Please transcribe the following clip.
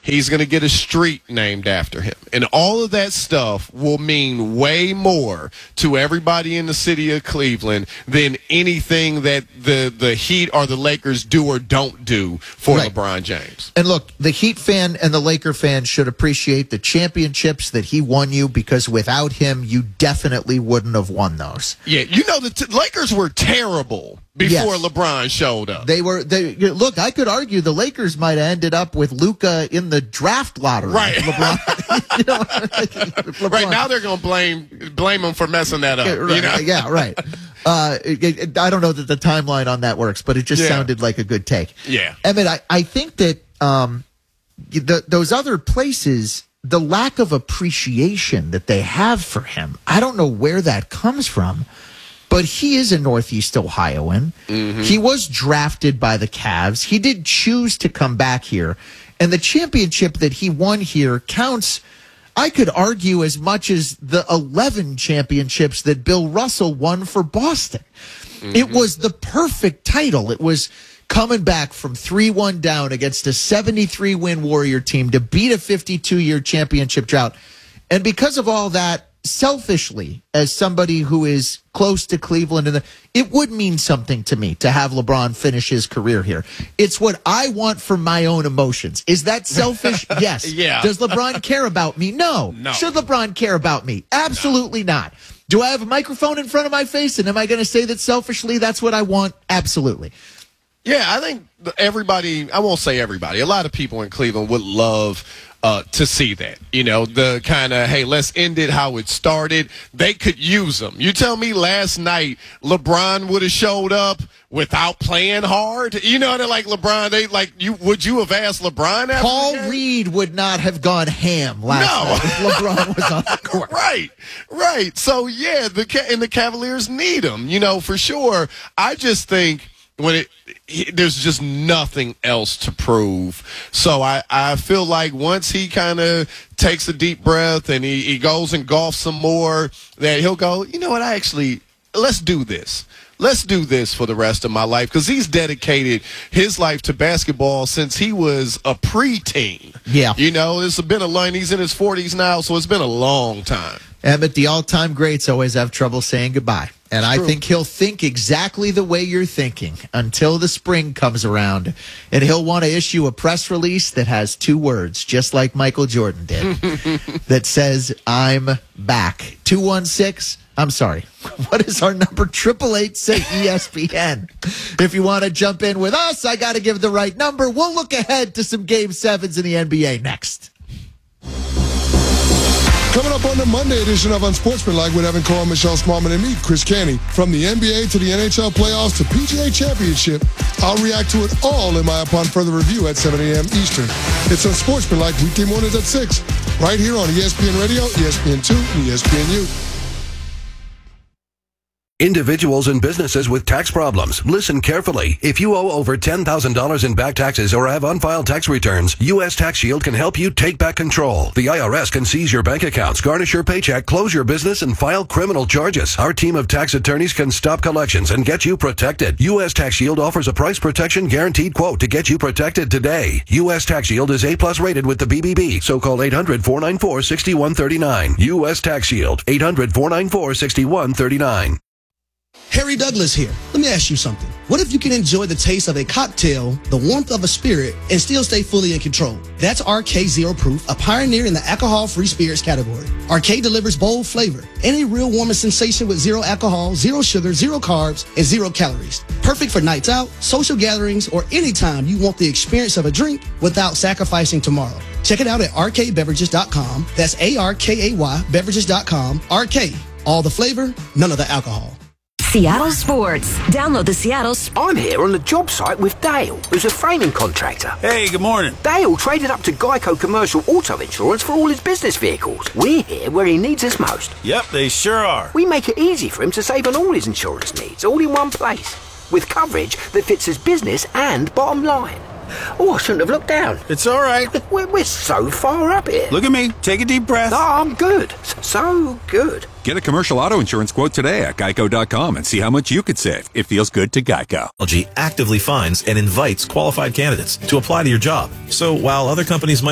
He's going to get a street named after him. And all of that stuff will mean way more to everybody in the city of Cleveland than anything that the Heat or the Lakers do or don't do for LeBron James. And look, the Heat fan and the Laker fan should appreciate the championships that he won you, because without him, you definitely wouldn't have won those. Yeah, the Lakers were terrible before LeBron showed up. Look, I could argue the Lakers might have ended up with Luka in the draft lottery. Right. LeBron, LeBron. Right now they're going to blame him for messing that up. Right. Yeah, right. I don't know that the timeline on that works, but it just sounded like a good take. Yeah. Emmett, I think that those other places, the lack of appreciation that they have for him, I don't know where that comes from. But he is a Northeast Ohioan. Mm-hmm. He was drafted by the Cavs. He did choose to come back here. And the championship that he won here counts, I could argue, as much as the 11 championships that Bill Russell won for Boston. Mm-hmm. It was the perfect title. It was coming back from 3-1 down against a 73-win Warrior team to beat a 52-year championship drought. And because of all that, selfishly, as somebody who is close to Cleveland, it would mean something to me to have LeBron finish his career here. It's what I want for my own emotions. Is that selfish? Yes. Yeah. Does LeBron care about me? No. Should LeBron care about me? Absolutely not. Do I have a microphone in front of my face, and am I going to say that selfishly that's what I want? Absolutely. Yeah, I think everybody, I won't say everybody, a lot of people in Cleveland would love to see that. The kind of, hey, let's end it how it started. They could use them. You tell me last night LeBron would have showed up without playing hard? Like LeBron, would you have asked LeBron after Paul Reed would not have gone ham last night if LeBron was on the court. Right. So, yeah, the Cavaliers need him, for sure. I just think there's just nothing else to prove. So I feel like once he kind of takes a deep breath and he goes and golfs some more, that he'll go, you know what, let's do this. Let's do this for the rest of my life, because he's dedicated his life to basketball since he was a preteen. Yeah. It's been a line. He's in his 40s now, so it's been a long time. Emmett, the all-time greats always have trouble saying goodbye. And I think he'll think exactly the way you're thinking until the spring comes around. And he'll want to issue a press release that has 2 words, just like Michael Jordan did, that says, I'm back. 216. I'm sorry. What is our number? 888 say ESPN. If you want to jump in with us, I got to give the right number. We'll look ahead to some Game 7s in the NBA next. Coming up on the Monday edition of Unsportsmanlike with Evan Cole, Michelle Smallman, and me, Chris Canty. From the NBA to the NHL playoffs to PGA Championship, I'll react to it all in my Upon Further Review at 7 a.m. Eastern. It's Unsportsmanlike weekday mornings at 6, right here on ESPN Radio, ESPN2, and ESPNU. Individuals and businesses with tax problems, listen carefully. If you owe over $10,000 in back taxes or have unfiled tax returns, U.S. Tax Shield can help you take back control. The IRS can seize your bank accounts, garnish your paycheck, close your business, and file criminal charges. Our team of tax attorneys can stop collections and get you protected. U.S. Tax Shield offers a price protection guaranteed quote to get you protected today. U.S. Tax Shield is A+ rated with the BBB, so call 800-494-6139. U.S. Tax Shield, 800-494-6139. Harry Douglas here. Let me ask you something. What if you can enjoy the taste of a cocktail, the warmth of a spirit, and still stay fully in control? That's RK Zero Proof, a pioneer in the alcohol-free spirits category. RK delivers bold flavor and a real warming sensation with zero alcohol, zero sugar, zero carbs, and 0 calories. Perfect for nights out, social gatherings, or anytime you want the experience of a drink without sacrificing tomorrow. Check it out at rkbeverages.com. That's ARKAY beverages.com. RK, all the flavor, none of the alcohol. Seattle Sports. Download the Seattle I'm here on the job site with Dale, who's a framing contractor. Hey, good morning. Dale traded up to Geico Commercial Auto Insurance for all his business vehicles. We're here where he needs us most. Yep, they sure are. We make it easy for him to save on all his insurance needs, all in one place, with coverage that fits his business and bottom line. Oh, I shouldn't have looked down. It's all right. We're so far up here. Look at me. Take a deep breath. Oh, I'm good. So good. Get a commercial auto insurance quote today at geico.com and see how much you could save. It feels good to Geico. LG actively finds and invites qualified candidates to apply to your job. So while other companies might